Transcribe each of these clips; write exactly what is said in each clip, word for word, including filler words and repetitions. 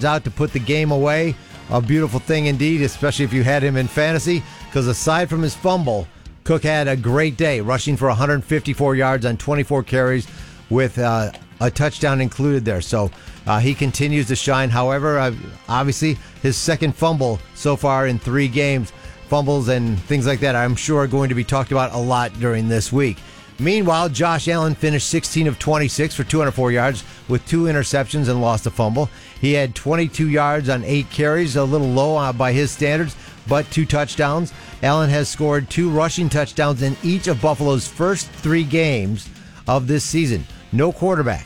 yards out to put the game away. A beautiful thing indeed, especially if you had him in fantasy, because aside from his fumble, Cook had a great day, rushing for one hundred fifty-four yards on twenty-four carries with uh, a touchdown included there. So uh, he continues to shine. However, uh, obviously, his second fumble so far in three games, fumbles and things like that, I'm sure are going to be talked about a lot during this week. Meanwhile, Josh Allen finished sixteen of twenty-six for two hundred four yards with two interceptions and lost a fumble. He had twenty-two yards on eight carries, a little low by his standards, but two touchdowns. Allen has scored two rushing touchdowns in each of Buffalo's first three games of this season. No quarterback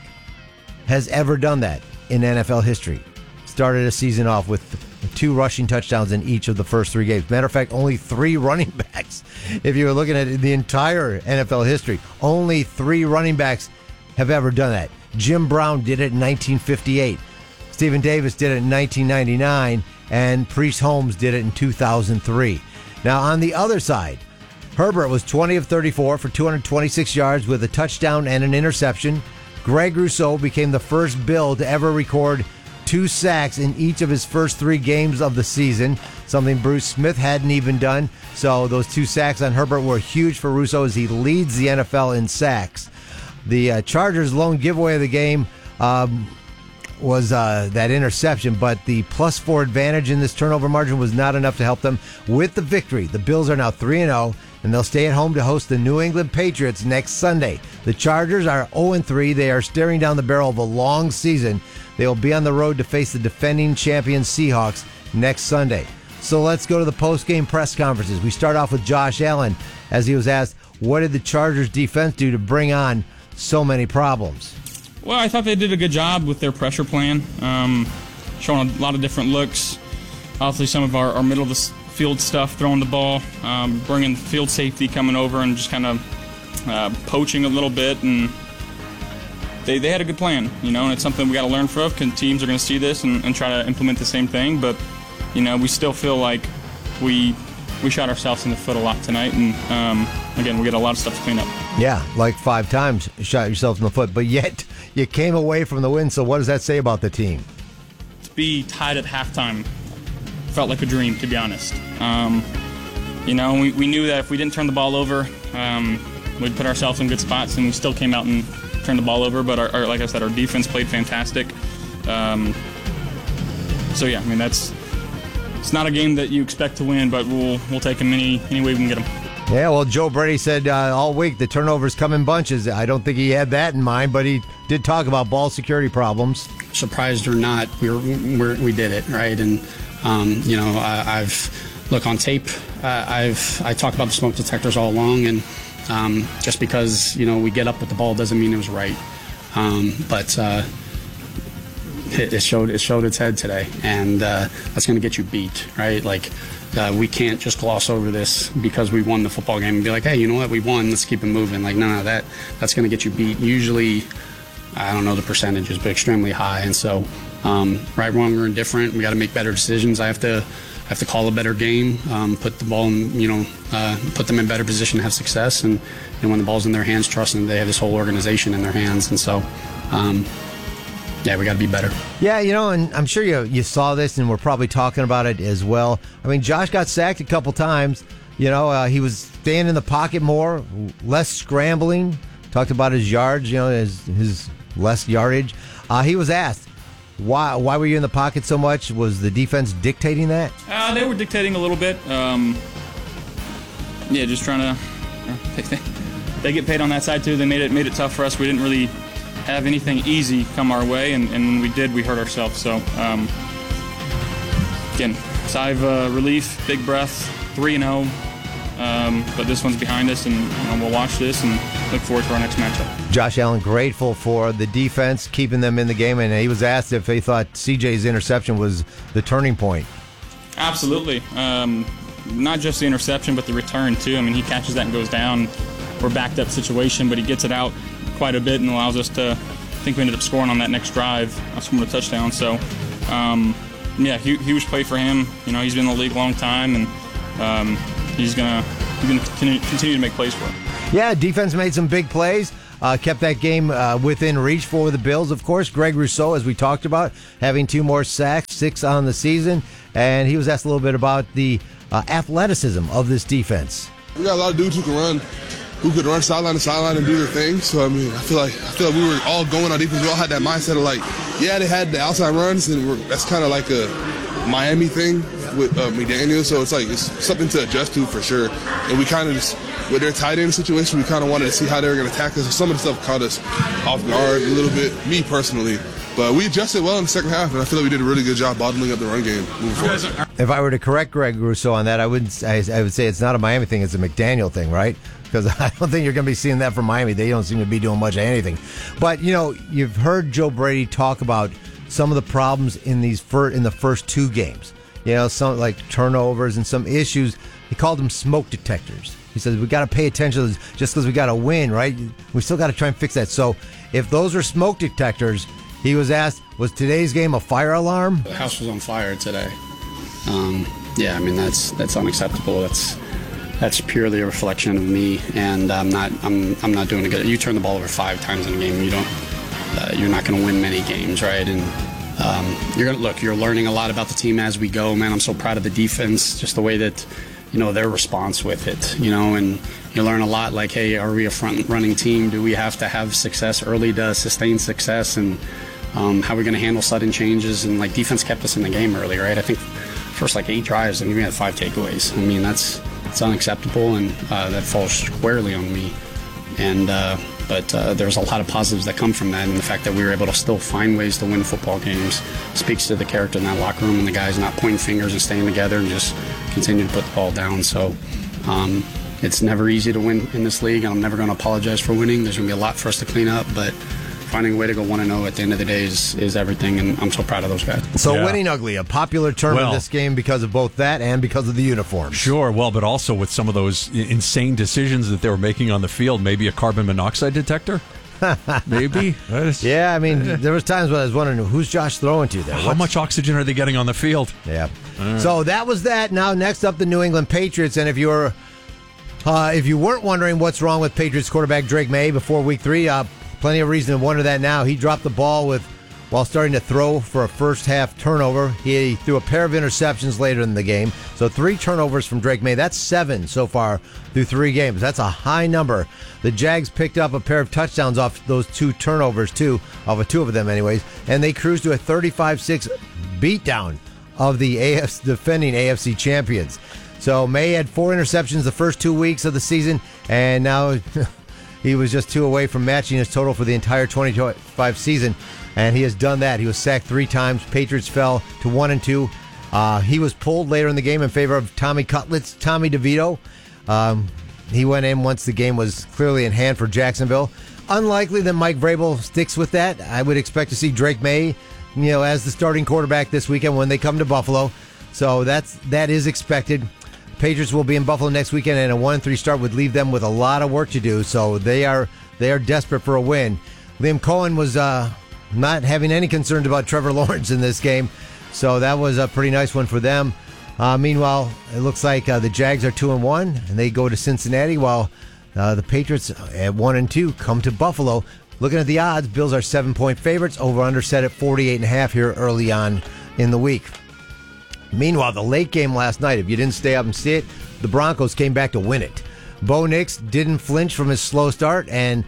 has ever done that in N F L history. Started a season off with two rushing touchdowns in each of the first three games. Matter of fact, only three running backs. If you were looking at the entire N F L history, only three running backs have ever done that. Jim Brown did it in nineteen fifty-eight. Stephen Davis did it in nineteen ninety-nine. And Priest Holmes did it in two thousand three. Now, on the other side, Herbert was twenty of thirty-four for two hundred twenty-six yards with a touchdown and an interception. Greg Rousseau became the first Bill to ever record two sacks in each of his first three games of the season, something Bruce Smith hadn't even done. So those two sacks on Herbert were huge for Rousseau as he leads the N F L in sacks. The uh, Chargers' lone giveaway of the game um, was uh, that interception, but the plus four advantage in this turnover margin was not enough to help them with the victory. The Bills are now three and oh, and they'll stay at home to host the New England Patriots next Sunday. The Chargers are oh and three. They are staring down the barrel of a long season. They will be on the road to face the defending champion Seahawks next Sunday. So let's go to the post-game press conferences. We start off with Josh Allen as he was asked, what did the Chargers defense do to bring on so many problems? Well, I thought they did a good job with their pressure plan, um, showing a lot of different looks. Obviously, some of our, our middle of the field stuff, throwing the ball, um, bringing field safety coming over and just kind of uh, poaching a little bit. And they, they had a good plan, you know, and it's something we got to learn from. Because teams are going to see this and, and try to implement the same thing. But, you know, we still feel like we we shot ourselves in the foot a lot tonight. And, um, again, we got a lot of stuff to clean up. Yeah, like five times shot yourself in the foot. But yet you came away from the win. So what does that say about the team? To be tied at halftime felt like a dream, to be honest. Um, you know, we, we knew that if we didn't turn the ball over, um, we'd put ourselves in good spots, and we still came out and turned the ball over. But, our, our, like I said, our defense played fantastic. Um, so, yeah, I mean, that's it's not a game that you expect to win, but we'll we'll take them any, any way we can get them. Yeah, well, Joe Brady said uh, all week the turnovers come in bunches. I don't think he had that in mind, but he did talk about ball security problems. Surprised or not, we were, we're, we did it, right? And, um, you know, I, I've, look, on tape, uh, I've I talk about the smoke detectors all along, and um, just because, you know, we get up with the ball doesn't mean it was right. Um, but uh, it, it showed it showed its head today, and uh, that's going to get you beat, right? Like, Uh, we can't just gloss over this because we won the football game and be like, hey, you know what, we won, let's keep it moving. Like, no, no, that that's going to get you beat. Usually, I don't know the percentages, but extremely high. And so, um, right, wrong, or indifferent, we got to make better decisions. I have to I have to call a better game, um, put the ball in, you know, uh, put them in better position to have success. And, and when the ball's in their hands, trusting they have this whole organization in their hands. And so, um, yeah, we got to be better. Yeah, you know, and I'm sure you you saw this, and we're probably talking about it as well. I mean, Josh got sacked a couple times. You know, uh, he was staying in the pocket more, less scrambling. Talked about his yards, you know, his his less yardage. Uh, he was asked, why why were you in the pocket so much? Was the defense dictating that? Uh, they were dictating a little bit. Um, yeah, just trying to. They, they get paid on that side too. They made it made it tough for us. We didn't really have anything easy come our way, and, and when we did, we hurt ourselves. So, um, again, sigh of uh, relief, big breath, three and oh. Um, but this one's behind us, and you know, we'll watch this and look forward to our next matchup. Josh Allen grateful for the defense keeping them in the game, and he was asked if they thought C J's interception was the turning point. Absolutely. Um, not just the interception, but the return, too. I mean, he catches that and goes down. We're backed up situation, but he gets it out quite a bit and allows us to, I think we ended up scoring on that next drive. I scored a touchdown. So, um, yeah, huge play for him. You know, he's been in the league a long time, and um, he's going to he's gonna continue, continue to make plays for him. Yeah, defense made some big plays. uh, kept that game uh, within reach for the Bills. Of course, Greg Rousseau, as we talked about, having two more sacks, six on the season, and he was asked a little bit about the uh, athleticism of this defense. We got a lot of dudes who can run, who could run sideline to sideline and do their thing. So I mean, I feel like I feel like we were all going on defense. We all had that mindset of like, yeah, they had the outside runs, and we're, that's kind of like a Miami thing with uh, McDaniel. So it's like it's something to adjust to for sure. And we kind of just, with their tight end situation, we kind of wanted to see how they were going to attack us. Some of the stuff caught us off guard a little bit, me personally. But we adjusted well in the second half, and I feel like we did a really good job bottling up the run game moving forward. If I were to correct Greg Rousseau on that, I would I, I would say it's not a Miami thing, it's a McDaniel thing, right? Because I don't think you're going to be seeing that from Miami. They don't seem to be doing much of anything. But, you know, you've heard Joe Brady talk about some of the problems in these fir- in the first two games. You know, some like turnovers and some issues. He called them smoke detectors. He says, we got to pay attention to this just because we got to win, right? We still got to try and fix that. So if those are smoke detectors, he was asked, was today's game a fire alarm? The house was on fire today. Um, yeah, I mean, that's that's unacceptable. That's that's purely a reflection of me, and I'm not I'm I'm not doing a good. You turn the ball over five times in a game, you don't uh, you're not going to win many games, right? And um, you're gonna look. You're learning a lot about the team as we go, man. I'm so proud of the defense, just the way that, you know, their response with it, you know, and you learn a lot. Like, hey, are we a front running team? Do we have to have success early to sustain success? And um, how are we going to handle sudden changes? And like, defense kept us in the game early, right? I think first like eight drives, and we had five takeaways. I mean, that's it's unacceptable, and uh, that falls squarely on me. And uh, but uh, there's a lot of positives that come from that, and the fact that we were able to still find ways to win football games speaks to the character in that locker room, and the guys not pointing fingers and staying together and just continue to put the ball down. So um, it's never easy to win in this league, and I'm never going to apologize for winning. There's going to be a lot for us to clean up, but finding a way to go one and oh at the end of the day is, is everything, and I'm so proud of those guys. So Yeah. winning ugly, a popular term Well, in this game because of both that and because of the uniforms. Sure, well, but also with some of those i- insane decisions that they were making on the field, maybe a carbon monoxide detector? Maybe. Yeah, I mean, there was times when I was wondering, who's Josh throwing to there? How What's- much oxygen are they getting on the field? Yeah. So that was that. Now next up, the New England Patriots. And if you're, uh, if you weren't wondering what's wrong with Patriots quarterback Drake May before Week Three, uh, plenty of reason to wonder that now. He dropped the ball with while starting to throw for a first half turnover. He threw a pair of interceptions later in the game. So three turnovers from Drake May. That's seven so far through three games. That's a high number. The Jags picked up a pair of touchdowns off those two turnovers, too, of a two of them anyways, and they cruised to a thirty-five six beatdown of the A F C, defending A F C champions. So May had four interceptions the first two weeks of the season, and now he was just two away from matching his total for the entire twenty twenty-five season, and he has done that. He was sacked three times. Patriots fell to one and two. Uh, he was pulled later in the game in favor of Tommy Cutlets, Tommy DeVito. Um, he went in once the game was clearly in hand for Jacksonville. Unlikely that Mike Vrabel sticks with that. I would expect to see Drake May, you know, as the starting quarterback this weekend when they come to Buffalo. So that's that is expected. Patriots will be in Buffalo next weekend, and a one and three start would leave them with a lot of work to do. So they are they are desperate for a win. Liam Cohen was uh, not having any concerns about Trevor Lawrence in this game, so that was a pretty nice one for them. Uh, meanwhile, it looks like uh, the Jags are two and one, and they go to Cincinnati, while uh, the Patriots at one and two come to Buffalo. Looking at the odds, Bills are seven point favorites. Over under set at forty-eight and a half here early on in the week. Meanwhile, the late game last night, if you didn't stay up and see it, the Broncos came back to win it. Bo Nix didn't flinch from his slow start, and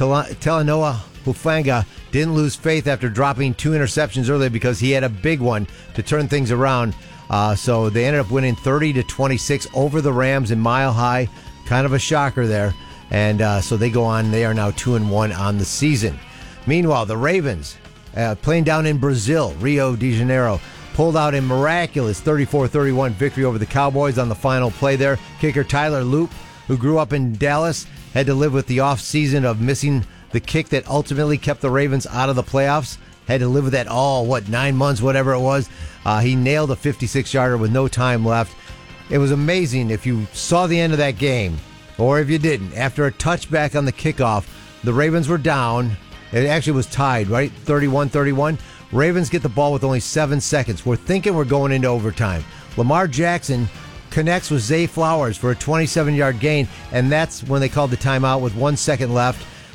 Talanoa Hufanga didn't lose faith after dropping two interceptions earlier because he had a big one to turn things around. Uh, so they ended up winning thirty to twenty-six over the Rams in Mile High. Kind of a shocker there. And uh, so they go on. They are now two and one on the season. Meanwhile, the Ravens, uh, playing down in Brazil, Rio de Janeiro, pulled out a miraculous thirty-four thirty-one victory over the Cowboys on the final play there. Kicker Tyler Loop, who grew up in Dallas, had to live with the offseason of missing the kick that ultimately kept the Ravens out of the playoffs. Had to live with that all, what, nine months, whatever it was. Uh, he nailed a fifty-six yarder with no time left. It was amazing if you saw the end of that game, or if you didn't. After a touchback on the kickoff, the Ravens were down. It actually was tied, right? thirty-one thirty-one. Ravens get the ball with only seven seconds. We're thinking we're going into overtime. Lamar Jackson connects with Zay Flowers for a twenty-seven yard gain, and that's when they called the timeout with one second left.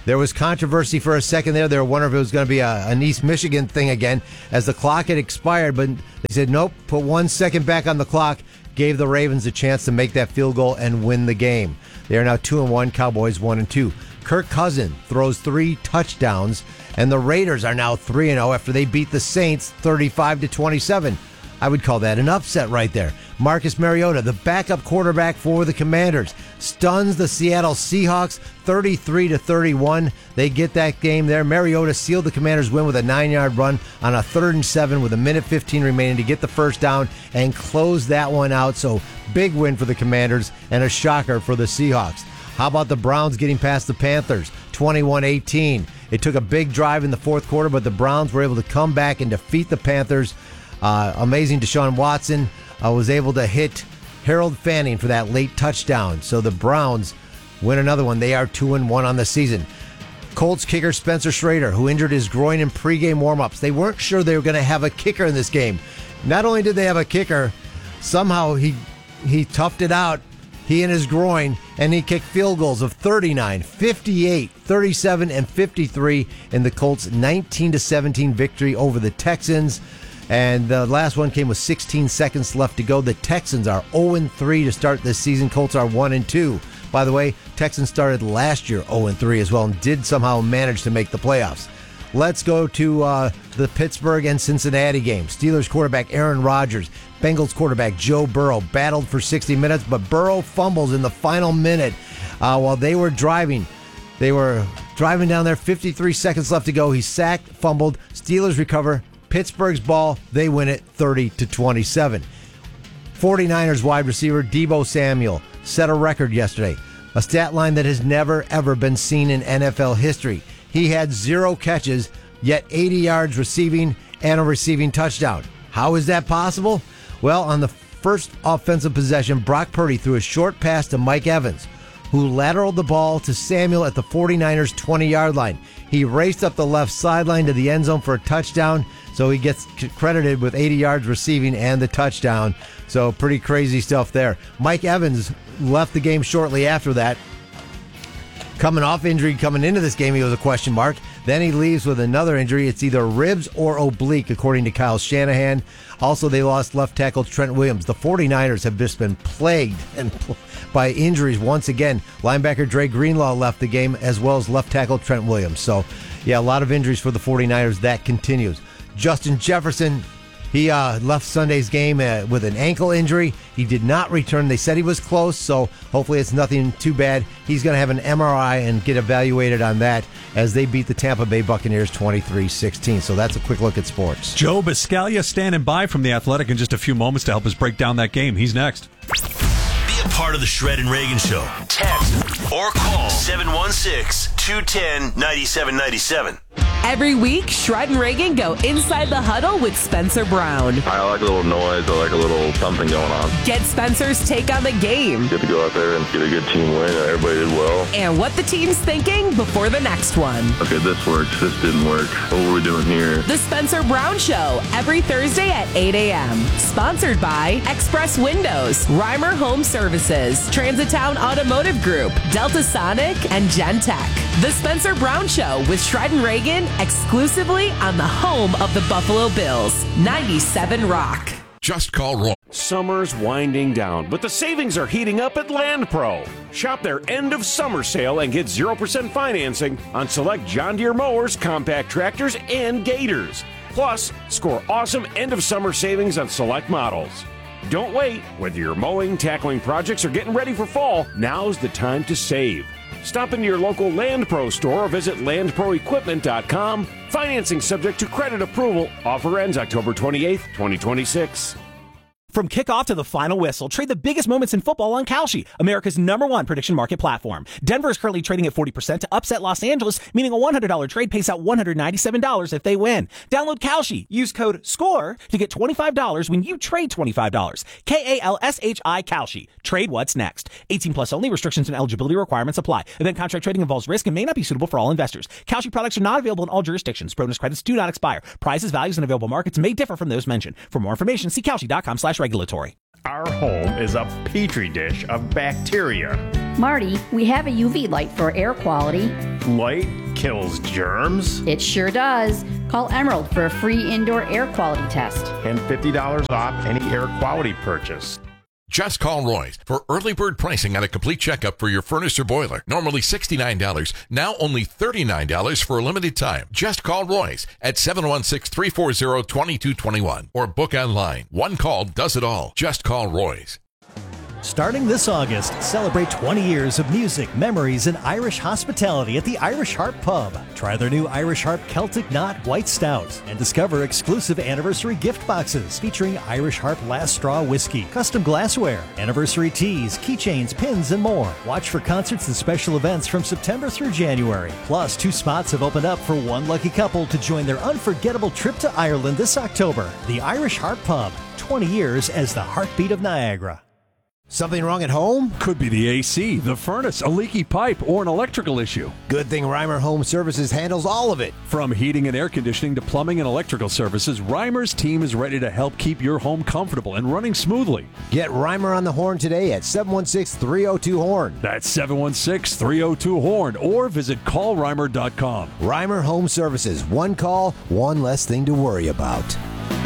There was controversy for a second there. They were wondering if it was going to be a, an East Michigan thing again as the clock had expired, but they said, nope, put one second back on the clock, gave the Ravens a chance to make that field goal and win the game. They are now two and one, Cowboys one and two. Kirk Cousins throws three touchdowns, and the Raiders are now three and oh after they beat the Saints thirty-five to twenty-seven. I would call that an upset right there. Marcus Mariota, the backup quarterback for the Commanders, stuns the Seattle Seahawks thirty-three to thirty-one. They get that game there. Mariota sealed the Commanders' win with a nine-yard run on a third and seven with a minute fifteen remaining to get the first down and close that one out. So big win for the Commanders and a shocker for the Seahawks. How about the Browns getting past the Panthers, twenty-one eighteen? It took a big drive in the fourth quarter, but the Browns were able to come back and defeat the Panthers. Uh, amazing Deshaun Watson uh, was able to hit Harold Fanning for that late touchdown. So the Browns win another one. They are two and one on the season. Colts kicker Spencer Schrader, who injured his groin in pregame warmups. They weren't sure they were going to have a kicker in this game. Not only did they have a kicker, somehow he he toughed it out, he and his groin, and he kicked field goals of thirty-nine, fifty-eight, thirty-seven, and fifty-three in the Colts' nineteen to seventeen victory over the Texans. And the last one came with sixteen seconds left to go. The Texans are oh and three to start this season. Colts are one and two. By the way, Texans started last year oh and three as well and did somehow manage to make the playoffs. Let's go to uh, the Pittsburgh and Cincinnati game. Steelers quarterback Aaron Rodgers, Bengals quarterback Joe Burrow battled for sixty minutes, but Burrow fumbles in the final minute uh, while they were driving. They were driving down there, fifty-three seconds left to go. He sacked, fumbled. Steelers recover. Pittsburgh's ball, they win it thirty to twenty-seven. 49ers wide receiver Deebo Samuel set a record yesterday, a stat line that has never, ever been seen in N F L history. He had zero catches, yet eighty yards receiving and a receiving touchdown. How is that possible? Well, on the first offensive possession, Brock Purdy threw a short pass to Mike Evans, who lateraled the ball to Samuel at the 49ers' twenty-yard line. He raced up the left sideline to the end zone for a touchdown, so he gets credited with eighty yards receiving and the touchdown. So pretty crazy stuff there. Mike Evans left the game shortly after that. Coming off injury, coming into this game, he was a question mark. Then he leaves with another injury. It's either ribs or oblique, according to Kyle Shanahan. Also, they lost left tackle Trent Williams. The 49ers have just been plagued and by injuries once again. Linebacker Dre Greenlaw left the game, as well as left tackle Trent Williams. So, yeah, a lot of injuries for the 49ers. That continues. Justin Jefferson, he uh, left Sunday's game uh, with an ankle injury. He did not return. They said he was close, so hopefully it's nothing too bad. He's going to have an M R I and get evaluated on that as they beat the Tampa Bay Buccaneers twenty-three sixteen. So that's a quick look at sports. Joe Biscaglia standing by from The Athletic in just a few moments to help us break down that game. He's next. Be a part of the Shred and Reagan Show. Text or call seven one six, two one zero, nine seven nine seven. Every week, Shred and Reagan go inside the huddle with Spencer Brown. I like a little noise. I like a little something going on. Get Spencer's take on the game. Good to go out there and get a good team win. Everybody did well. And what the team's thinking before the next one. Okay, this works. This didn't work. What were we doing here? The Spencer Brown Show, every Thursday at eight a.m. Sponsored by Express Windows, Reimer Home Services, Transitown Automotive Group, Delta Sonic, and Gentech. The Spencer Brown Show with Shred and Reagan, exclusively on the home of the Buffalo Bills, ninety-seven Rock. Just call Roy. Summer's winding down, but the savings are heating up at Land Pro. Shop their end of summer sale and get zero percent financing on select John Deere mowers, compact tractors, and gators. Plus, score awesome end of summer savings on select models. Don't wait. Whether you're mowing, tackling projects, or getting ready for fall, now's the time to save. Stop into your local Land Pro store or visit land pro equipment dot com. Financing subject to credit approval. Offer ends October twenty-eighth, twenty twenty-six. From kickoff to the final whistle, trade the biggest moments in football on Kalshi, America's number one prediction market platform. Denver is currently trading at forty percent to upset Los Angeles, meaning a one hundred dollars trade pays out one hundred ninety-seven dollars if they win. Download Kalshi. Use code SCORE to get twenty-five dollars when you trade twenty-five dollars. K A L S H I Kalshi. Trade what's next. eighteen plus only. Restrictions and eligibility requirements apply. Event contract trading involves risk and may not be suitable for all investors. Kalshi products are not available in all jurisdictions. Bonus credits do not expire. Prices, values, and available markets may differ from those mentioned. For more information, see Kalshi dot com slash regulatory. Our home is a petri dish of bacteria. Marty, we have a U V light for air quality. Light kills germs? It sure does. Call Emerald for a free indoor air quality test. And fifty dollars off any air quality purchase. Just call Roy's for early bird pricing on a complete checkup for your furnace or boiler. Normally sixty-nine dollars, now only thirty-nine dollars for a limited time. Just call Roy's at seven one six, three four zero, two two two one or book online. One call does it all. Just call Roy's. Starting this August, celebrate twenty years of music, memories, and Irish hospitality at the Irish Harp Pub. Try their new Irish Harp Celtic Knot White Stout and discover exclusive anniversary gift boxes featuring Irish Harp Last Straw Whiskey, custom glassware, anniversary teas, keychains, pins, and more. Watch for concerts and special events from September through January. Plus, two spots have opened up for one lucky couple to join their unforgettable trip to Ireland this October. The Irish Harp Pub, twenty years as the heartbeat of Niagara. Something wrong at home? Could be the A C, the furnace, a leaky pipe, or an electrical issue. Good thing Reimer Home Services handles all of it. From heating and air conditioning to plumbing and electrical services, Reimer's team is ready to help keep your home comfortable and running smoothly. Get Reimer on the horn today at seven one six, three oh two, horn. That's seven one six, three oh two, horn or visit call reimer dot com. Reimer Home Services. One call, one less thing to worry about.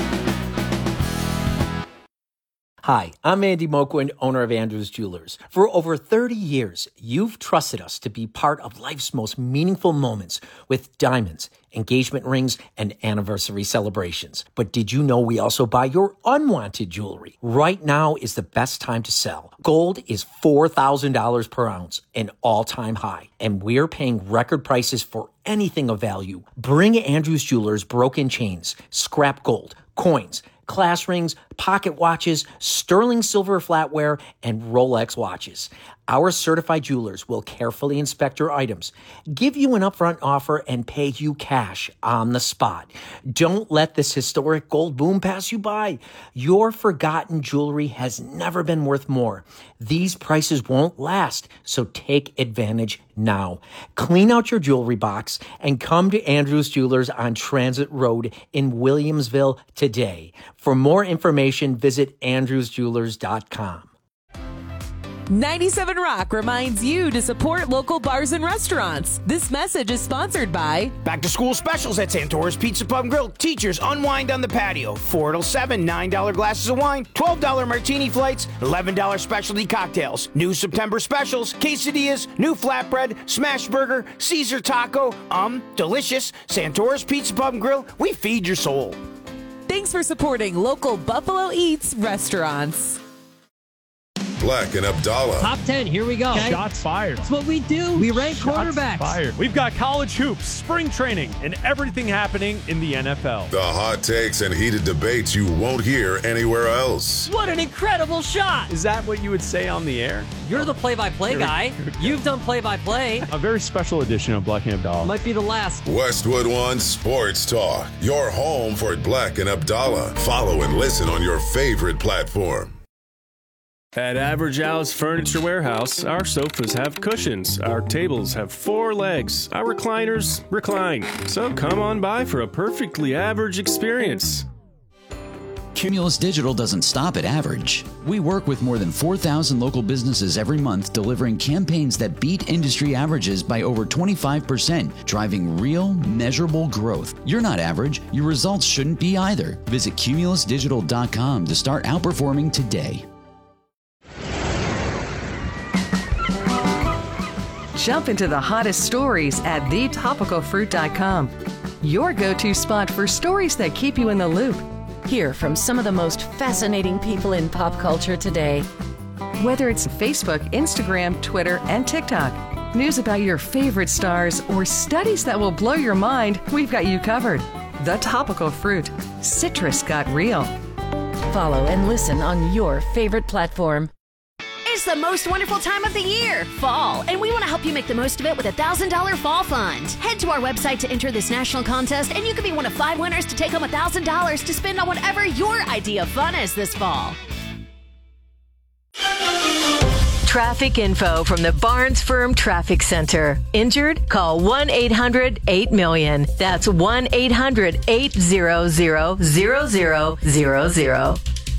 Hi, I'm Andy Moquin, owner of Andrews Jewelers. For over thirty years, you've trusted us to be part of life's most meaningful moments with diamonds, engagement rings, and anniversary celebrations. But did you know we also buy your unwanted jewelry? Right now is the best time to sell. Gold is four thousand dollars per ounce, an all-time high, and we're paying record prices for anything of value. Bring Andrews Jewelers broken chains, scrap gold, coins, class rings, pocket watches, sterling silver flatware, and Rolex watches. Our certified jewelers will carefully inspect your items, give you an upfront offer, and pay you cash on the spot. Don't let this historic gold boom pass you by. Your forgotten jewelry has never been worth more. These prices won't last, so take advantage now. Clean out your jewelry box and come to Andrews Jewelers on Transit Road in Williamsville today. For more information, visit andrews jewelers dot com. ninety-seven Rock reminds you to support local bars and restaurants. This message is sponsored by Back to school specials at Santora's Pizza Pub and Grill. Teachers unwind on the patio. four till seven, nine dollar glasses of wine, twelve dollar martini flights, eleven dollar specialty cocktails. New September specials, quesadillas, new flatbread, smash burger, Caesar taco. Um, delicious. Santora's Pizza Pub and Grill. We feed your soul. Thanks for supporting local Buffalo Eats restaurants. Black and Abdallah. Top ten, here we go. Okay. Shots fired. That's what we do. We rank Shots quarterbacks. Fired. We've got college hoops, spring training, and everything happening in the N F L. The hot takes and heated debates you won't hear anywhere else. What an incredible shot. Is that what you would say on the air? You're the play-by-play guy. You've done play-by-play. A very special edition of Black and Abdallah. Might be the last. Westwood One Sports Talk. Your home for Black and Abdallah. Follow and listen on your favorite platform. At Average Al's Furniture Warehouse, our sofas have cushions, our tables have four legs, our recliners recline. So come on by for a perfectly average experience. Cumulus Digital doesn't stop at average. We work with more than four thousand local businesses every month, delivering campaigns that beat industry averages by over twenty-five percent, driving real, measurable growth. You're not average. Your results shouldn't be either. Visit cumulus digital dot com to start outperforming today. Jump into the hottest stories at the topical fruit dot com. Your go-to spot for stories that keep you in the loop. Hear from some of the most fascinating people in pop culture today. Whether it's Facebook, Instagram, Twitter, and TikTok, news about your favorite stars, or studies that will blow your mind, we've got you covered. The Topical Fruit. Citrus got real. Follow and listen on your favorite platform. It's the most wonderful time of the year, fall, and we want to help you make the most of it with a one thousand dollars Fall Fund. Head to our website to enter this national contest, and you could be one of five winners to take home one thousand dollars to spend on whatever your idea of fun is this fall. Traffic info from the Barnes Firm Traffic Center. Injured? Call one eight hundred eight million. That's one eight hundred eight hundred zero zero zero zero zero.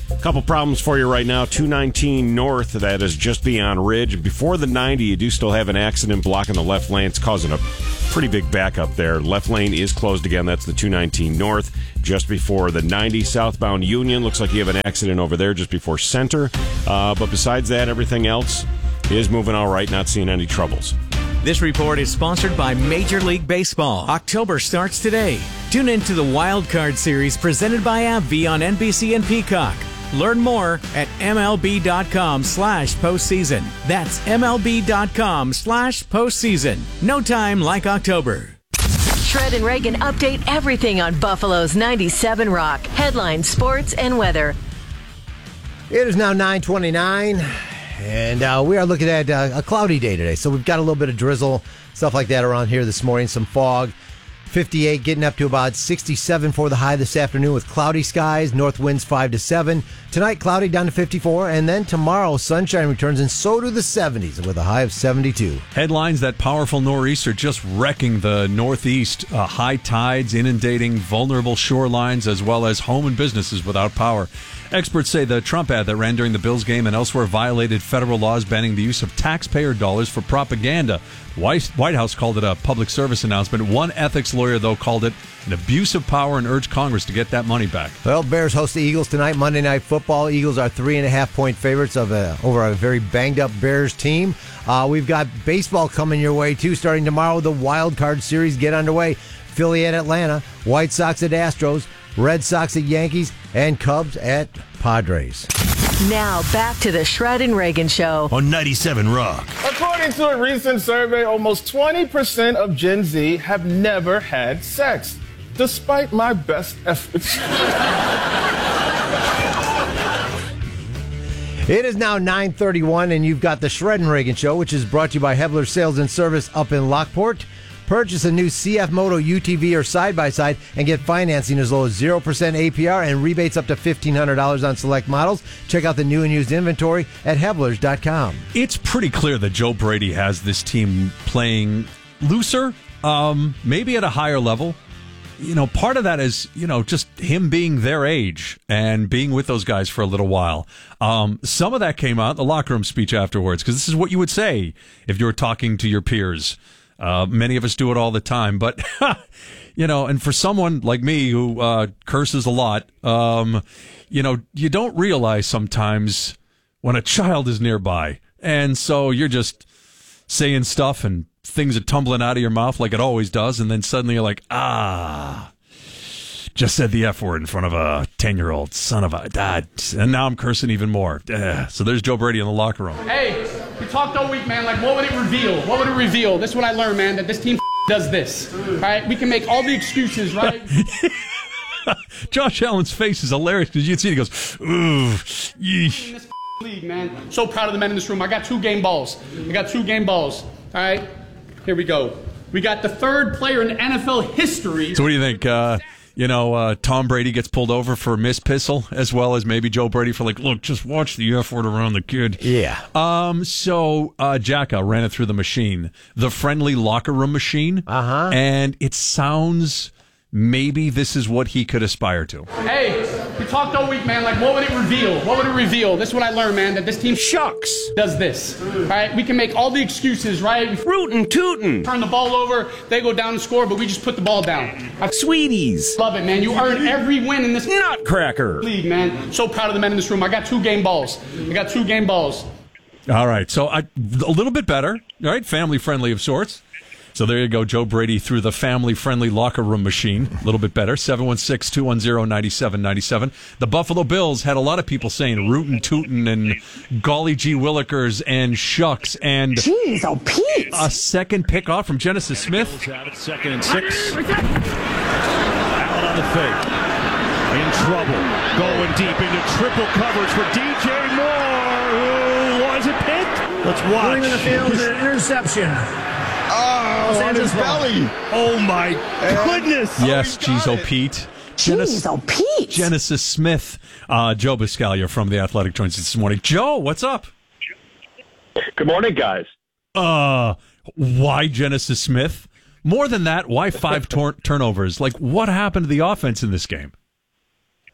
Couple problems for you right now. two nineteen north, that is just beyond Ridge. Before the ninety, you do still have an accident blocking the left lane. It's causing a pretty big backup there. Left lane is closed again. That's the two nineteen north, just before the ninety. Southbound Union, looks like you have an accident over there just before Center. Uh, but besides that, everything else is moving all right. Not seeing any troubles. This report is sponsored by Major League Baseball. October starts today. Tune into the Wild Card Series presented by AbbVie on N B C and Peacock. Learn more at MLB.com slash postseason. That's MLB.com slash postseason. No time like October. Shred and Reagan update everything on Buffalo's ninety-seven Rock. Headlines, sports, and weather. It is now nine twenty-nine, and uh, we are looking at uh, a cloudy day today. So we've got a little bit of drizzle, stuff like that around here this morning, some fog. fifty-eight getting up to about sixty-seven for the high this afternoon with cloudy skies, north winds five to seven. Tonight, cloudy down to fifty-four, and then tomorrow, sunshine returns, and so do the seventies with a high of seventy-two. Headlines: that powerful nor'easter are just wrecking the Northeast. Uh, high tides inundating vulnerable shorelines as well as home and businesses without power. Experts say the Trump ad that ran during the Bills game and elsewhere violated federal laws banning the use of taxpayer dollars for propaganda. White White House called it a public service announcement. One ethics lawyer, though, called it an abuse of power and urged Congress to get that money back. Well, Bears host the Eagles tonight, Monday Night Football. Eagles are three and a half point favorites of a, over a very banged up Bears team. Uh, we've got baseball coming your way, too, starting tomorrow. The Wild Card Series get underway. Philly at Atlanta, White Sox at Astros, Red Sox at Yankees, and Cubs at Padres. Now back to the Shred and Reagan Show on ninety-seven Rock. According to a recent survey, almost twenty percent of Gen Z have never had sex, despite my best efforts. It is now nine thirty-one, and you've got the Shred and Reagan Show, which is brought to you by Hebler Sales and Service up in Lockport. Purchase a new C F Moto U T V or side-by-side and get financing as low as zero percent A P R and rebates up to fifteen hundred dollars on select models. Check out the new and used inventory at Heblers dot com. It's pretty clear that Joe Brady has this team playing looser, um, maybe at a higher level. You know, part of that is, you know, just him being their age and being with those guys for a little while. Um, some of that came out in the locker room speech afterwards, because this is what you would say if you were talking to your peers. Uh, many of us do it all the time, but, you know, and for someone like me who uh, curses a lot, um, you know, you don't realize sometimes when a child is nearby. And so you're just saying stuff and things are tumbling out of your mouth like it always does. And then suddenly you're like, ah, just said the F word in front of a ten-year-old son of a dad. And now I'm cursing even more. Uh, so there's Joe Brady in the locker room. Hey, we talked all week, man. Like, what would it reveal? What would it reveal? This is what I learned, man, that this team does this. All right? We can make all the excuses, right? Josh Allen's face is hilarious because you can see he goes, ooh, yeesh. In this league, man. So proud of the men in this room. I got two game balls. I got two game balls. All right? Here we go. We got the third player in N F L history. So what do you think? Uh, you know, uh, Tom Brady gets pulled over for mispissal, as well as maybe Joe Brady for like, look, just watch the F word around the kid. Yeah. Um. So uh, Jacka ran it through the machine, the friendly locker room machine. Uh-huh. And it sounds maybe this is what he could aspire to. Hey, we talked all week, man. Like, what would it reveal? What would it reveal? This is what I learned, man, that this team shucks does this. All right? We can make all the excuses, right? We rootin' tootin'. Turn the ball over, they go down and score, but we just put the ball down. I Sweeties. love it, man. You earn every win in this Nutcracker league, man. So proud of the men in this room. I got two game balls. I got two game balls. All right. So I, a little bit better, all right? Family friendly of sorts. So there you go, Joe Brady through the family-friendly locker room machine. A little bit better. seven one six, two one zero, nine seven nine seven. The Buffalo Bills had a lot of people saying rootin' tootin' and golly gee willikers and shucks and Jeez, oh Pete. A second pick off from Genesis Smith. Have it second and six. Allen on the fake. In trouble. Going deep into triple coverage for D J Moore. Who was it picked? Let's watch. Going in the field, an interception. Oh, on his belly. Oh, my goodness. Yes, geez, oh, Pete. Jeez, oh, Pete. Genesis Smith. Uh, Joe Biscaglia from The Athletic joins us this morning. Joe, what's up? Good morning, guys. Uh, why Genesis Smith? More than that, why five tor- turnovers? Like, what happened to the offense in this game?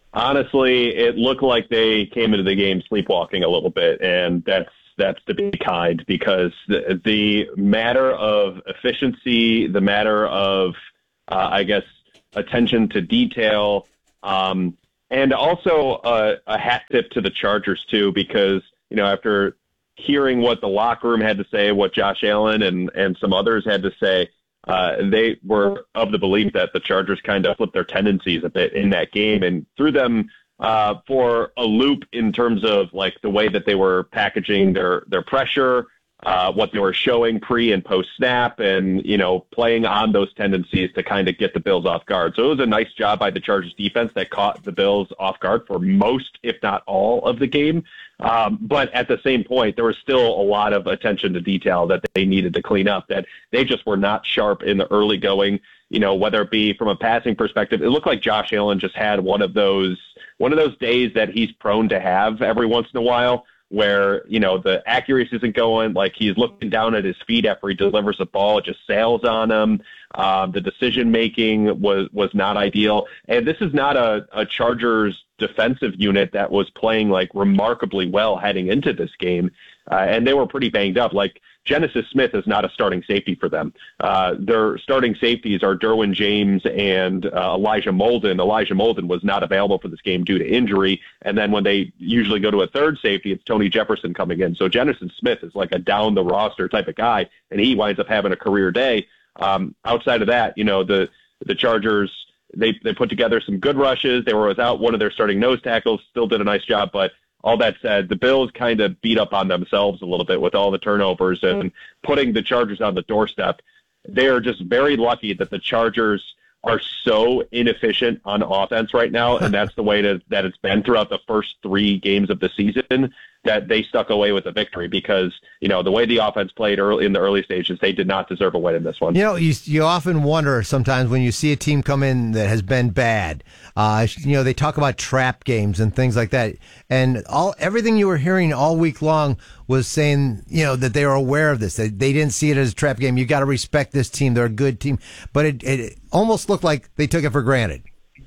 Honestly, it looked like they came into the game sleepwalking a little bit, and that's that's to be kind, because the, the matter of efficiency, the matter of, uh, I guess, attention to detail, um, and also a, a hat tip to the Chargers, too, because, you know, after hearing what the locker room had to say, what Josh Allen and, and some others had to say, uh, they were of the belief that the Chargers kind of flipped their tendencies a bit in that game and threw them uh, for a loop in terms of like the way that they were packaging their, their pressure, uh, what they were showing pre and post snap, and, you know, playing on those tendencies to kind of get the Bills off guard. So it was a nice job by the Chargers defense that caught the Bills off guard for most, if not all, of the game. Um, but at the same point, there was still a lot of attention to detail that they needed to clean up, that they just were not sharp in the early going, you know, whether it be from a passing perspective. It looked like Josh Allen just had one of those, one of those days that he's prone to have every once in a while, where, you know, the accuracy isn't going, like he's looking down at his feet after he delivers the ball. It just sails on him. Um, the decision-making was, was not ideal. And this is not a, a Chargers defensive unit that was playing like remarkably well heading into this game. Uh, and they were pretty banged up. Like Genesis Smith is not a starting safety for them. Uh, their starting safeties are Derwin James and uh, Elijah Molden. Elijah Molden was not available for this game due to injury. And then when they usually go to a third safety, it's Tony Jefferson coming in. So Genesis Smith is like a down the roster type of guy, and he winds up having a career day. Um, outside of that, you know, the, the Chargers, they, they put together some good rushes. They were without one of their starting nose tackles, still did a nice job. But all that said, the Bills kind of beat up on themselves a little bit with all the turnovers and putting the Chargers on the doorstep. They are just very lucky that the Chargers are so inefficient on offense right now, and that's the way to, that it's been throughout the first three games of the season, that they stuck away with the victory, because, you know, the way the offense played early in the early stages, they did not deserve a win in this one. You know, you, you often wonder sometimes when you see a team come in that has been bad, uh, you know, they talk about trap games and things like that. And all, everything you were hearing all week long was saying, you know, that they were aware of this. They, they didn't see it as a trap game. You got to respect this team. They're a good team. But it, it almost looked like they took it for granted.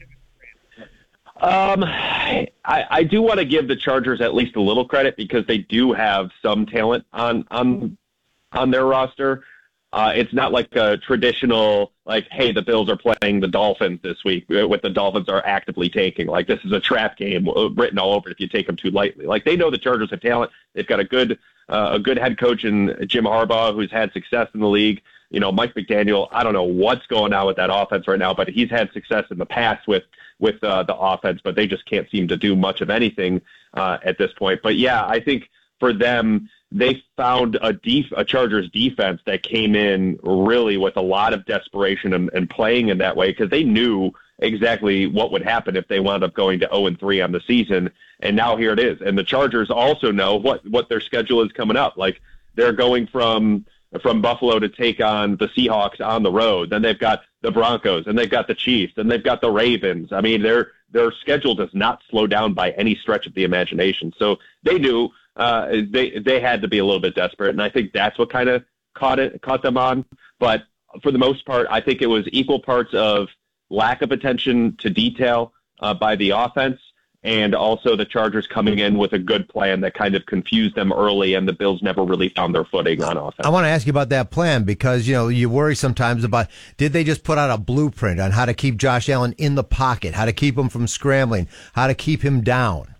Um, I, I do want to give the Chargers at least a little credit, because they do have some talent on on on their roster. Uh, it's not like a traditional, like, hey, the Bills are playing the Dolphins this week, what the Dolphins are actively taking. Like, this is a trap game written all over it if you take them too lightly. Like, they know the Chargers have talent. They've got a good uh, a good head coach in Jim Harbaugh, who's had success in the league. You know, Mike McDaniel, I don't know what's going on with that offense right now, but he's had success in the past with with uh, the offense, but they just can't seem to do much of anything uh, at this point. But, yeah, I think for them, they found a, def- a Chargers defense that came in really with a lot of desperation and, and playing in that way, because they knew exactly what would happen if they wound up going to oh and three on the season. And now here it is. And the Chargers also know what, what their schedule is coming up. Like, they're going from – from Buffalo to take on the Seahawks on the road. Then they've got the Broncos, and they've got the Chiefs, and they've got the Ravens. I mean, their their schedule does not slow down by any stretch of the imagination. So they knew uh, they they had to be a little bit desperate, and I think that's what kind of caught it caught them on. But for the most part, I think it was equal parts of lack of attention to detail uh, by the offense, and also the Chargers coming in with a good plan that kind of confused them early, and the Bills never really found their footing on offense. I want to ask you about that plan, because, you know, you worry sometimes about, did they just put out a blueprint on how to keep Josh Allen in the pocket, how to keep him from scrambling, how to keep him down?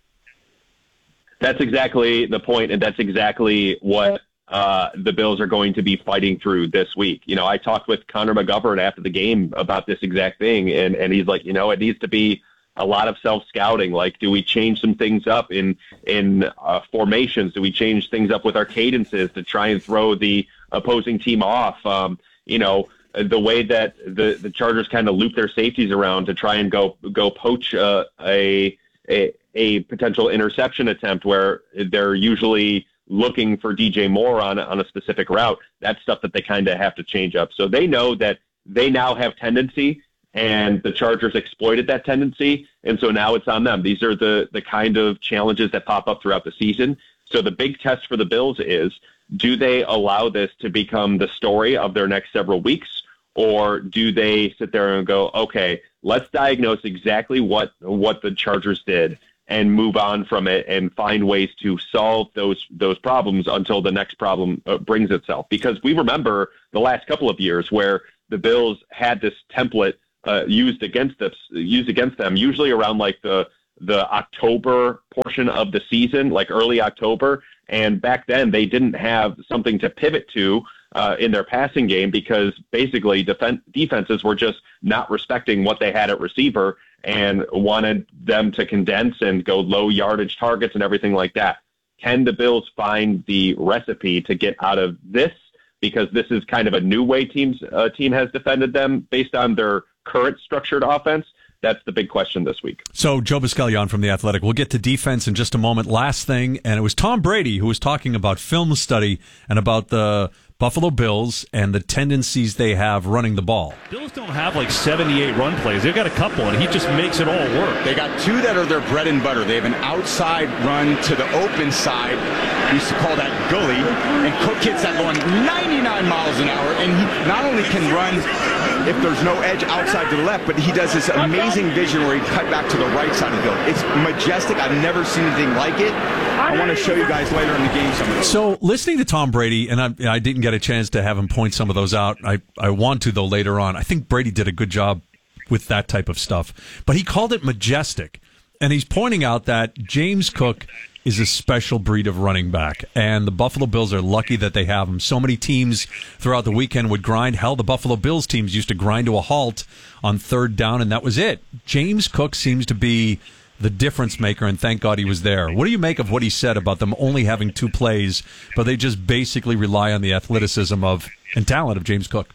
That's exactly the point, and that's exactly what uh, the Bills are going to be fighting through this week. You know, I talked with Connor McGovern after the game about this exact thing, and, and he's like, you know, it needs to be a lot of self-scouting. Like, do we change some things up in in uh, formations? Do we change things up with our cadences to try and throw the opposing team off? Um, you know, the way that the, the Chargers kind of loop their safeties around to try and go go poach uh, a, a a potential interception attempt, where they're usually looking for D J Moore on on a specific route. That's stuff that they kind of have to change up. So they know that they now have tendency, and the Chargers exploited that tendency, and so now it's on them. These are the, the kind of challenges that pop up throughout the season. So the big test for the Bills is, do they allow this to become the story of their next several weeks, or do they sit there and go, okay, let's diagnose exactly what what the Chargers did and move on from it and find ways to solve those those problems until the next problem uh, brings itself. Because we remember the last couple of years where the Bills had this template uh, used against us, used against them, usually around like the the October portion of the season, like early October. And back then they didn't have something to pivot to uh, in their passing game because basically defen- defenses were just not respecting what they had at receiver and wanted them to condense and go low yardage targets and everything like that. Can the Bills find the recipe to get out of this? Because this is kind of a new way teams uh, team has defended them based on their current structured offense. That's the big question this week. So, Joe Buscaglia from The Athletic. We'll get to defense in just a moment. Last thing, and it was Tom Brady who was talking about film study and about the Buffalo Bills and the tendencies they have running the ball. Bills don't have like seventy-eight run plays. They've got a couple, and he just makes it all work. They got two that are their bread and butter. They have an outside run to the open side. We used to call that gully. And Cook hits that going ninety-nine miles an hour. And he not only can run if there's no edge outside to the left, but he does this amazing vision where he cut back to the right side of the field. It's majestic. I've never seen anything like it. I want to show you guys later in the game some of those. So, listening to Tom Brady, and I, I didn't get a chance to have him point some of those out. I, I want to, though, later on. I think Brady did a good job with that type of stuff. But he called it majestic. And he's pointing out that James Cook is a special breed of running back. And the Buffalo Bills are lucky that they have him. So many teams throughout the weekend would grind. Hell, the Buffalo Bills teams used to grind to a halt on third down, and that was it. James Cook seems to be the difference maker, and thank God he was there. What do you make of what he said about them only having two plays, but they just basically rely on the athleticism of and talent of James Cook?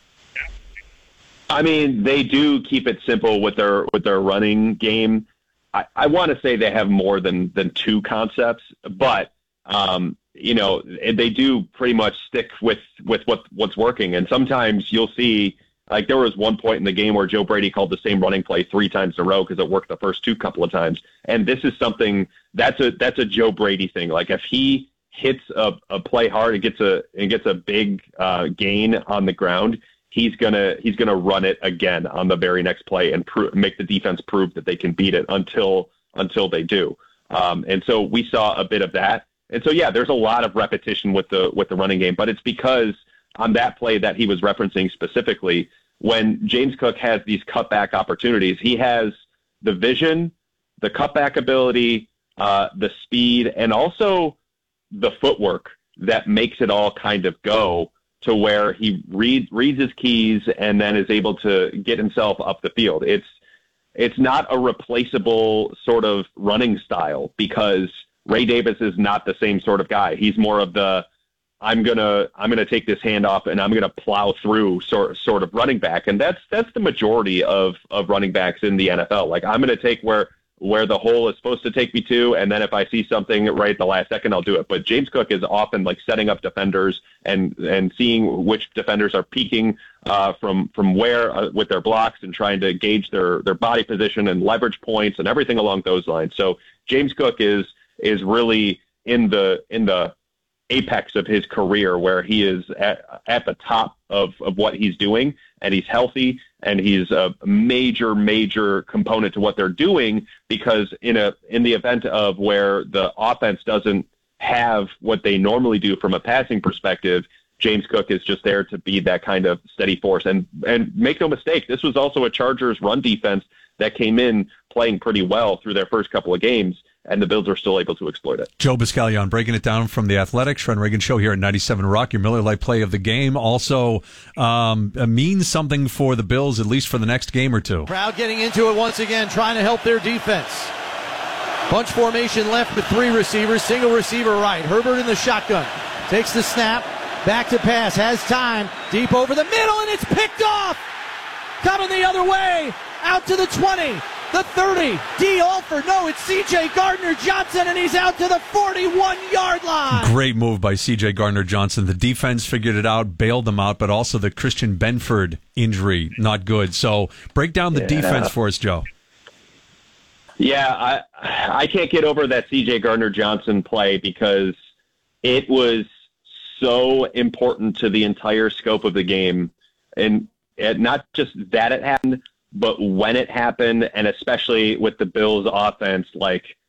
I mean, they do keep it simple with their with their running game. I, I want to say they have more than than two concepts, but um, you know, they do pretty much stick with with what what's working. And sometimes you'll see. Like there was one point in the game where Joe Brady called the same running play three times in a row because it worked the first two couple of times. And this is something that's a that's a Joe Brady thing. Like if he hits a, a play hard and gets a and gets a big uh, gain on the ground, he's gonna he's gonna run it again on the very next play and pro- make the defense prove that they can beat it until until they do. Um, and so we saw a bit of that. And so yeah, there's a lot of repetition with the with the running game, but it's because on that play that he was referencing specifically, when James Cook has these cutback opportunities, he has the vision, the cutback ability, uh, the speed, and also the footwork that makes it all kind of go to where he read, reads his keys and then is able to get himself up the field. It's it's not a replaceable sort of running style because Ray Davis is not the same sort of guy. He's more of the I'm gonna I'm gonna take this handoff and I'm gonna plow through sort sort of running back, and that's that's the majority of, of running backs in the N F L. Like I'm gonna take where where the hole is supposed to take me to, and then if I see something right at the last second, I'll do it. But James Cook is often like setting up defenders and and seeing which defenders are peeking uh, from from where uh, with their blocks and trying to gauge their their body position and leverage points and everything along those lines. So James Cook is is really in the in the apex of his career where he is at, at the top of, of what he's doing, and he's healthy, and he's a major, major component to what they're doing because in a in the event of where the offense doesn't have what they normally do from a passing perspective, James Cook is just there to be that kind of steady force. And and make no mistake, this was also a Chargers run defense that came in playing pretty well through their first couple of games, and the Bills are still able to exploit it. Joe Buscaglia breaking it down from The Athletic. Sean Reagan Show here at ninety-seven Rock, your Miller Lite play of the game. Also um, means something for the Bills, at least for the next game or two. Crowd getting into it once again, trying to help their defense. Bunch formation left with three receivers, single receiver right. Herbert in the shotgun. Takes the snap, back to pass, has time, deep over the middle, and it's picked off! Coming the other way, out to the twenty. The thirty, D. Alford, no, it's C J Gardner-Johnson, and he's out to the forty-one-yard line. Great move by C J Gardner-Johnson. The defense figured it out, bailed them out, but also the Christian Benford injury, not good. So break down the yeah. defense for us, Joe. Yeah, I I can't get over that C J Gardner-Johnson play because it was so important to the entire scope of the game. And not just that it happened, but when it happened, and especially with the Bills offense, like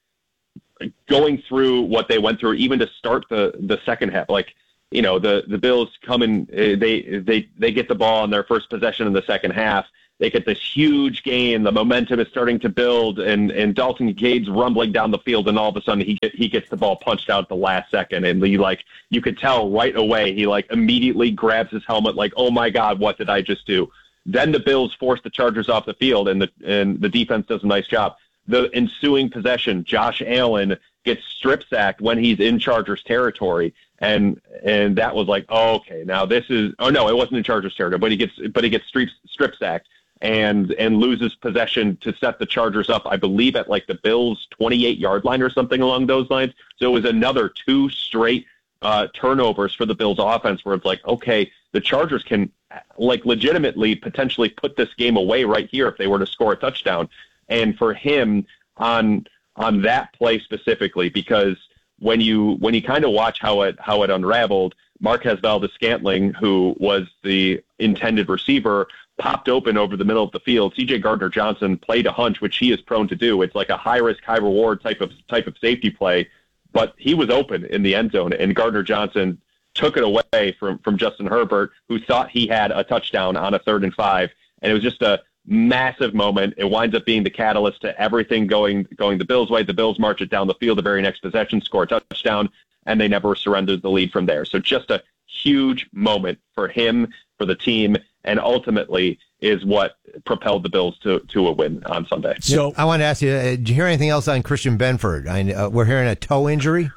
going through what they went through, even to start the, the second half, like, you know, the, the Bills come in, they, they, they get the ball on their first possession in the second half. They get this huge gain. The momentum is starting to build, and, and Dalton Kincaid's rumbling down the field, and all of a sudden he get, he gets the ball punched out at the last second, and he, like, you could tell right away he like immediately grabs his helmet, like, oh my God, what did I just do? Then the Bills force the Chargers off the field, and the and the defense does a nice job. The ensuing possession, Josh Allen gets strip sacked when he's in Chargers territory, and and that was like, oh, okay, now this is. Oh no, it wasn't in Chargers territory, but he gets but he gets strip strip sacked and and loses possession to set the Chargers up, I believe, at like the Bills' twenty-eight yard line or something along those lines. So it was another two straight uh, turnovers for the Bills offense, where it's like, okay, the Chargers can like legitimately potentially put this game away right here if they were to score a touchdown. And for him on on that play specifically, because when you when you kind of watch how it how it unraveled, Marquez Valdes-Scantling, who was the intended receiver, popped open over the middle of the field. C J Gardner-Johnson played a hunch, which he is prone to do. It's like a high risk, high reward type of type of safety play, but he was open in the end zone, and Gardner-Johnson took it away from, from Justin Herbert, who thought he had a touchdown on a third and five. And it was just a massive moment. It winds up being the catalyst to everything going going the Bills' way. The Bills march it down the field the very next possession, score a touchdown, and they never surrendered the lead from there. So just a huge moment for him, for the team, and ultimately is what propelled the Bills to, to a win on Sunday. So I want to ask you, uh, did you hear anything else on Christian Benford? I, uh, we're hearing a toe injury.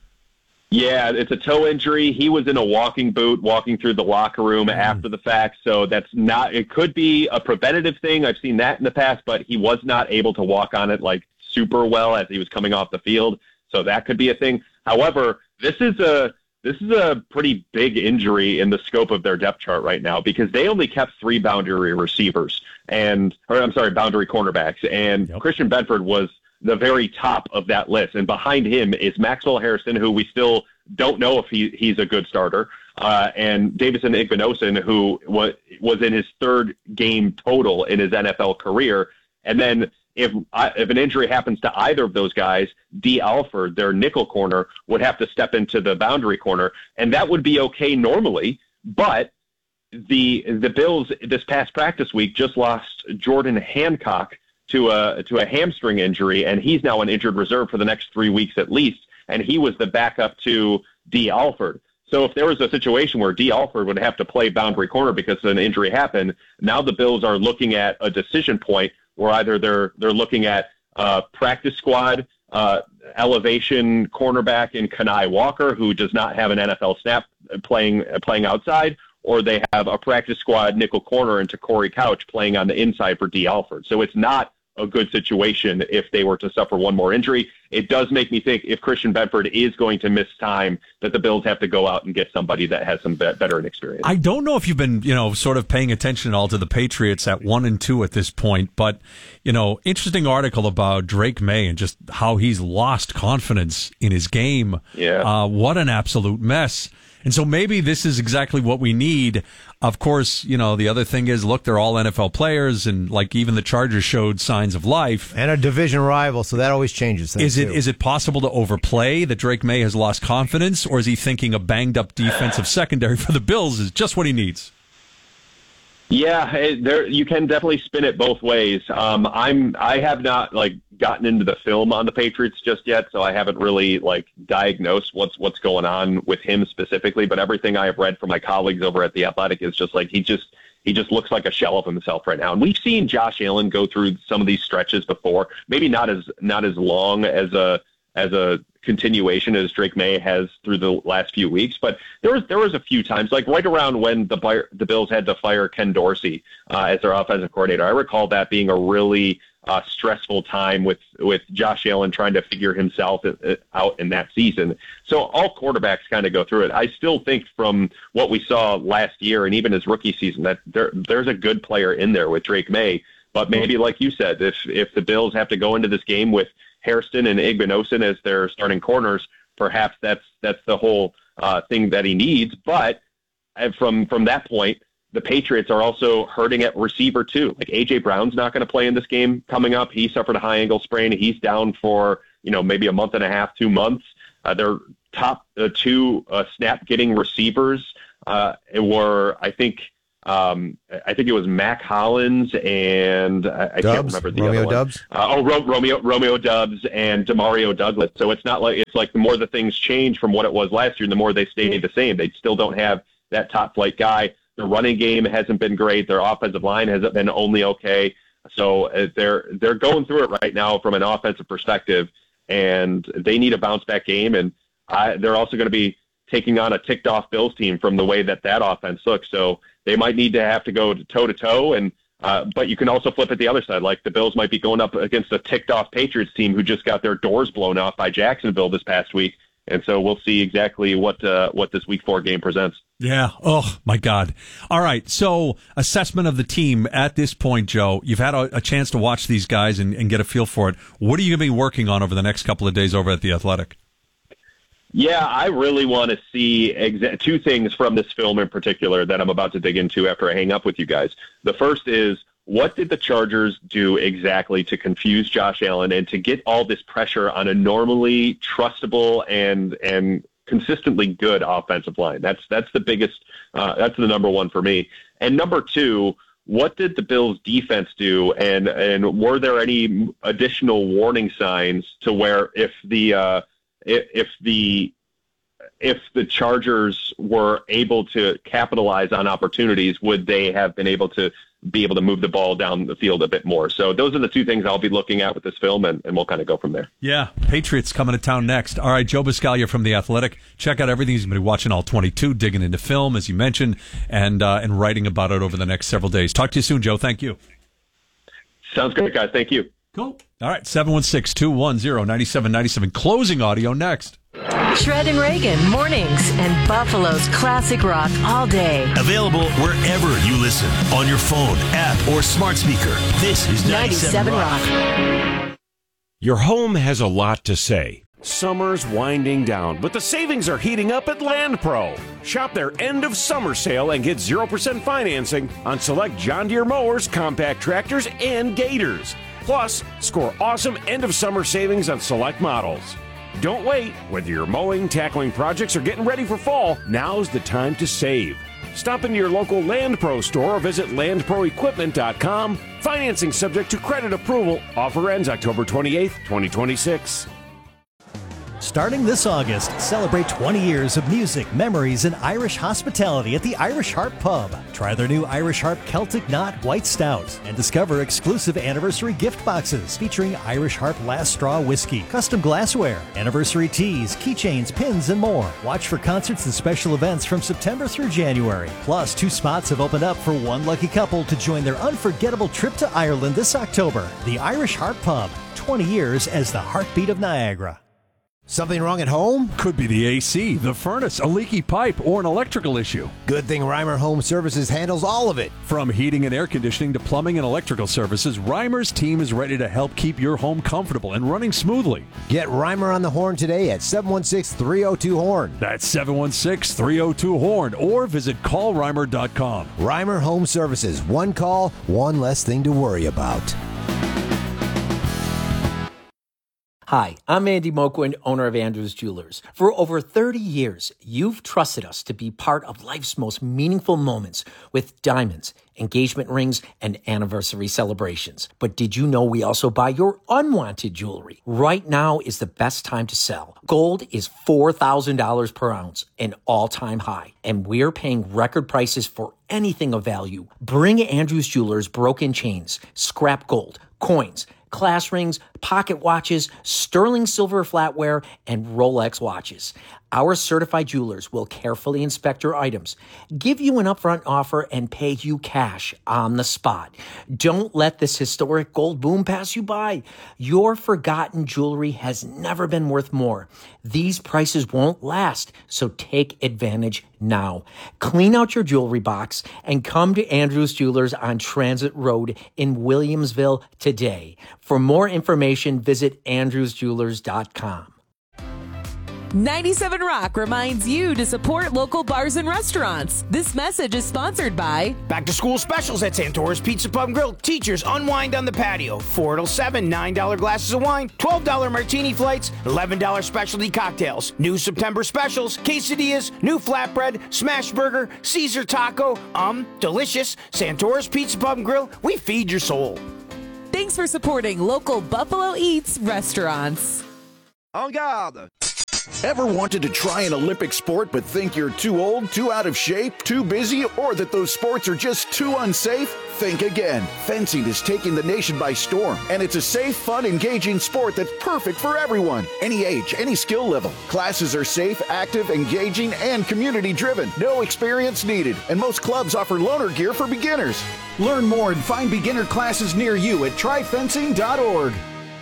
Yeah, it's a toe injury. He was in a walking boot walking through the locker room mm. after the fact, so that's not – it could be a preventative thing. I've seen that in the past, but he was not able to walk on it, like, super well as he was coming off the field, so that could be a thing. However, this is a this is a pretty big injury in the scope of their depth chart right now, because they only kept three boundary receivers and – or I'm sorry, boundary cornerbacks, and yep. Christian Benford was – the very top of that list. And behind him is Maxwell Harrison, who we still don't know if he, he's a good starter, uh, and Davison Igbinosun, who was, was in his third game total in his N F L career. And then if if an injury happens to either of those guys, D. Alford, their nickel corner, would have to step into the boundary corner. And that would be okay normally, but the the Bills this past practice week just lost Jordan Hancock to a to a hamstring injury, and he's now an injured reserve for the next three weeks at least, and he was the backup to D. Alford. So if there was a situation where D. Alford would have to play boundary corner because an injury happened, now the Bills are looking at a decision point where either they're they're looking at uh, practice squad uh, elevation cornerback in Kenai Walker, who does not have an N F L snap playing playing outside, or they have a practice squad nickel corner into Corey Couch playing on the inside for D. Alford. So it's not a good situation if they were to suffer one more injury. It does make me think if Christian Benford is going to miss time, that the Bills have to go out and get somebody that has some veteran experience. I don't know if you've been, you know, sort of paying attention at all to the Patriots at one and two at this point, but, you know, interesting article about Drake May and just how he's lost confidence in his game. Yeah. Uh, what an absolute mess. And so maybe this is exactly what we need. Of course, you know, the other thing is, look, they're all N F L players, and like even the Chargers showed signs of life. And a division rival, so that always changes things. Is it too. is it possible to overplay that Drake May has lost confidence, or is he thinking a banged up defensive secondary for the Bills is just what he needs? Yeah, it, there you can definitely spin it both ways. Um, I'm I have not like gotten into the film on the Patriots just yet, so I haven't really like diagnosed what's what's going on with him specifically. But everything I have read from my colleagues over at The Athletic is just like he just he just looks like a shell of himself right now. And we've seen Josh Allen go through some of these stretches before, maybe not as not as long as a as a continuation as Drake May has through the last few weeks, but there was there was a few times, like right around when the the Bills had to fire Ken Dorsey uh, as their offensive coordinator. I recall that being a really uh, stressful time with with Josh Allen trying to figure himself out in that season. So all quarterbacks kind of go through it. I still think from what we saw last year and even his rookie season that there there's a good player in there with Drake May, but maybe like you said, if if the Bills have to go into this game with Hairston and Igbinosun as their starting corners, perhaps that's that's the whole uh, thing that he needs. But from from that point, the Patriots are also hurting at receiver too. Like A J Brown's not going to play in this game coming up. He suffered a high ankle sprain. He's down for, you know, maybe a month and a half, two months. Uh, their top uh, two uh, snap getting receivers uh, were, I think, um, I think it was Mac Hollins and I, I can't remember the Romeo other one. Doubs? Uh, oh, Ro- Romeo Romeo Doubs and Demario Douglas. So it's not like it's like the more the things change from what it was last year, the more they stay the same. They still don't have that top flight guy. Their running game hasn't been great. Their offensive line hasn't been only okay. So uh, they're they're going through it right now from an offensive perspective, and they need a bounce back game. And I, they're also going to be taking on a ticked off Bills team from the way that that offense looks. So they might need to have to go toe to toe. And uh, but you can also flip it the other side. Like the Bills might be going up against a ticked off Patriots team who just got their doors blown off by Jacksonville this past week. And so we'll see exactly what uh, what this week four game presents. Yeah. Oh, my God. All right. So assessment of the team at this point, Joe, you've had a, a chance to watch these guys and, and get a feel for it. What are you going to be working on over the next couple of days over at The Athletic? Yeah, I really want to see exa- two things from this film in particular that I'm about to dig into after I hang up with you guys. The first is, what did the Chargers do exactly to confuse Josh Allen and to get all this pressure on a normally trustable and and consistently good offensive line? That's that's the biggest, uh, that's the number one for me. And number two, what did the Bills defense do? And and were there any additional warning signs to where if the uh, if, if the if the Chargers were able to capitalize on opportunities, would they have been able to be able to move the ball down the field a bit more? So those are the two things I'll be looking at with this film, and, and we'll kind of go from there. Yeah, Patriots coming to town next. All right, Joe Buscaglia from The Athletic. Check out everything. He's going to be watching all twenty-two, digging into film, as you mentioned, and uh, and writing about it over the next several days. Talk to you soon, Joe. Thank you. Sounds great, guys. Thank you. Cool. All right, seven one six, two one zero, nine seven nine seven. Closing audio next. Shred and Reagan, mornings, and Buffalo's classic rock all day. Available wherever you listen, on your phone, app, or smart speaker. This is ninety-seven Rock. Your home has a lot to say. Summer's winding down, but the savings are heating up at Land Pro. Shop their end of summer sale and get zero percent financing on select John Deere mowers, compact tractors, and gators. Plus, score awesome end of summer savings on select models. Don't wait. Whether you're mowing, tackling projects, or getting ready for fall, now's the time to save. Stop into your local Land Pro store or visit land pro equipment dot com. Financing subject to credit approval. Offer ends October twenty-eighth, twenty twenty-six. Starting this August, celebrate twenty years of music, memories, and Irish hospitality at the Irish Harp Pub. Try their new Irish Harp Celtic Knot White Stout and discover exclusive anniversary gift boxes featuring Irish Harp Last Straw Whiskey, custom glassware, anniversary teas, keychains, pins, and more. Watch for concerts and special events from September through January. Plus, two spots have opened up for one lucky couple to join their unforgettable trip to Ireland this October. The Irish Harp Pub, twenty years as the heartbeat of Niagara. Something wrong at home? Could be the A C, the furnace, a leaky pipe, or an electrical issue. Good thing Reimer Home Services handles all of it. From heating and air conditioning to plumbing and electrical services, Reimer's team is ready to help keep your home comfortable and running smoothly. Get Reimer on the horn today at seven one six, three oh two, horn. That's seven one six, three oh two, horn, or visit call reimer dot com. Reimer Home Services. One call, one less thing to worry about. Hi, I'm Andy Moquin, owner of Andrews Jewelers. For over thirty years, you've trusted us to be part of life's most meaningful moments with diamonds, engagement rings, and anniversary celebrations. But did you know we also buy your unwanted jewelry? Right now is the best time to sell. Gold is four thousand dollars per ounce, an all-time high, and we're paying record prices for anything of value. Bring Andrews Jewelers broken chains, scrap gold, coins, class rings, pocket watches, sterling silver flatware, and Rolex watches. Our certified jewelers will carefully inspect your items, give you an upfront offer, and pay you cash on the spot. Don't let this historic gold boom pass you by. Your forgotten jewelry has never been worth more. These prices won't last, so take advantage now. Clean out your jewelry box and come to Andrews Jewelers on Transit Road in Williamsville today. For more information, visit andrews jewelers dot com. ninety-seven Rock reminds you to support local bars and restaurants. This message is sponsored by Back to school specials at Santora's Pizza Pub and Grill. Teachers unwind on the patio. four till seven, nine dollar glasses of wine, twelve dollar martini flights, eleven dollar specialty cocktails. New September specials, quesadillas, new flatbread, smash burger, Caesar taco. Um, delicious. Santora's Pizza Pub and Grill. We feed your soul. Thanks for supporting local Buffalo Eats restaurants. En garde! Ever wanted to try an Olympic sport but think you're too old, too out of shape, too busy, or that those sports are just too unsafe? Think again. Fencing is taking the nation by storm, and it's a safe, fun, engaging sport that's perfect for everyone. Any age, any skill level. Classes are safe, active, engaging, and community-driven. No experience needed, and most clubs offer loaner gear for beginners. Learn more and find beginner classes near you at try fencing dot org.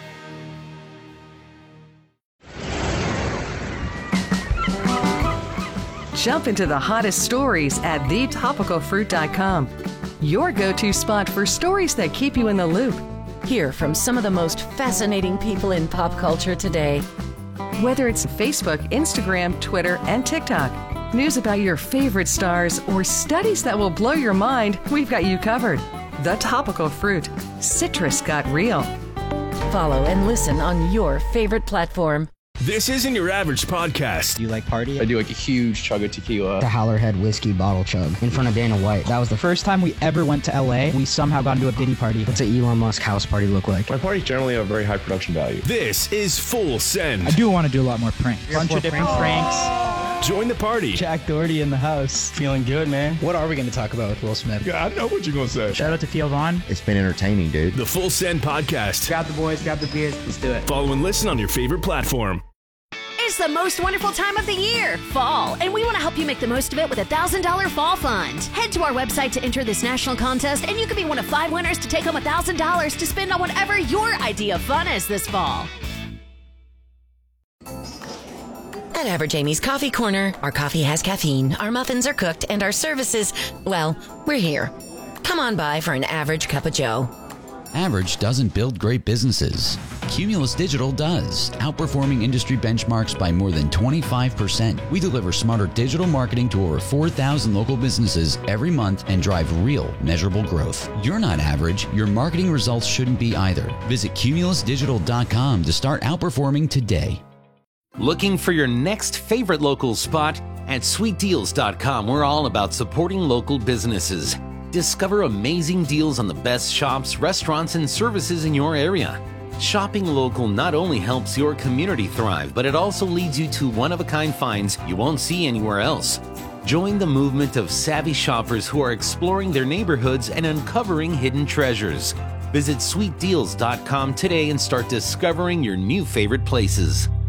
Jump into the hottest stories at the topical fruit dot com. Your go-to spot for stories that keep you in the loop. Hear from some of the most fascinating people in pop culture today. Whether it's Facebook, Instagram, Twitter, and TikTok, news about your favorite stars, or studies that will blow your mind, we've got you covered. The Topical Fruit. Citrus got real. Follow and listen on your favorite platform. This isn't your average podcast. Do you like party? I do like a huge chug of tequila. The Howlerhead whiskey bottle chug in front of Dana White. That was the first time we ever went to L A. We somehow got into a Diddy party. What's an Elon Musk house party look like? My parties generally have very high production value. This is Full Send. I do want to do a lot more pranks. A bunch of different pranks. pranks. Join the party. Jack Doherty in the house. Feeling good, man. What are we going to talk about with Will Smith? Yeah, I know what you're going to say. Shout out to Theo Vaughn. It's been entertaining, dude. The Full Send podcast. Grab the boys, grab the beers. Let's do it. Follow and listen on your favorite platform. It's the most wonderful time of the year, fall, and we want to help you make the most of it with a one thousand dollars fall fund. Head to our website to enter this national contest, and you could be one of five winners to take home one thousand dollars to spend on whatever your idea of fun is this fall. At Average Amy's Coffee Corner, our coffee has caffeine, our muffins are cooked, and our services, well, we're here. Come on by for an average cup of joe. Average doesn't build great businesses. Cumulus Digital does, outperforming industry benchmarks by more than twenty-five percent. We deliver smarter digital marketing to over four thousand local businesses every month and drive real, measurable growth. You're not average. Your marketing results shouldn't be either. Visit cumulus digital dot com to start outperforming today. Looking for your next favorite local spot? At sweet deals dot com, we're all about supporting local businesses. Discover amazing deals on the best shops, restaurants, and services in your area. Shopping local not only helps your community thrive, but it also leads you to one-of-a-kind finds you won't see anywhere else. Join the movement of savvy shoppers who are exploring their neighborhoods and uncovering hidden treasures. Visit sweet deals dot com today and start discovering your new favorite places.